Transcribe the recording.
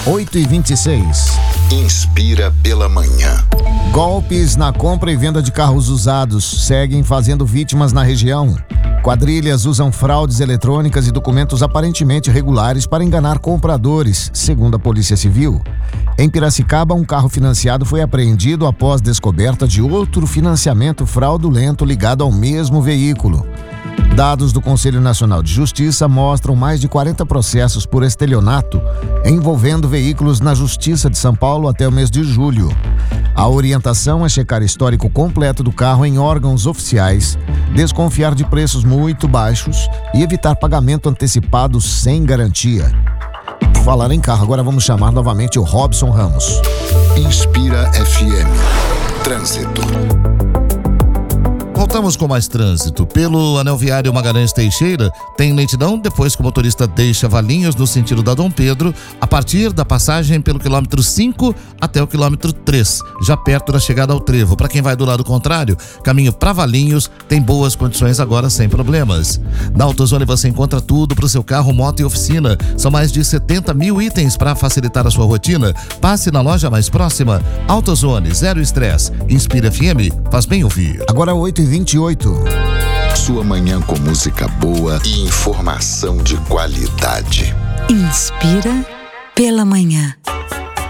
8h26. Inspira pela manhã. Golpes na compra e venda de carros usados seguem fazendo vítimas na região. Quadrilhas usam fraudes eletrônicas e documentos aparentemente regulares para enganar compradores, segundo a Polícia Civil. Em Piracicaba, um carro financiado foi apreendido após descoberta de outro financiamento fraudulento ligado ao mesmo veículo. Dados do Conselho Nacional de Justiça mostram mais de 40 processos por estelionato envolvendo veículos na Justiça de São Paulo até o mês de julho. A orientação é checar histórico completo do carro em órgãos oficiais, desconfiar de preços muito baixos e evitar pagamento antecipado sem garantia. Por falar em carro, agora vamos chamar novamente o Robson Ramos. Inspira FM. Trânsito. Voltamos com mais trânsito. Pelo anel viário Magalhães Teixeira, tem lentidão depois que o motorista deixa Valinhos no sentido da Dom Pedro, a partir da passagem pelo quilômetro 5 até o quilômetro 3, já perto da chegada ao Trevo. Para quem vai do lado contrário, caminho para Valinhos, tem boas condições agora sem problemas. Na AutoZone você encontra tudo para o seu carro, moto e oficina. São mais de 70 mil itens para facilitar a sua rotina. Passe na loja mais próxima. AutoZone, zero estresse. Inspira FM, faz bem ouvir. Agora 8h28. Sua manhã com música boa e informação de qualidade. Inspira pela manhã.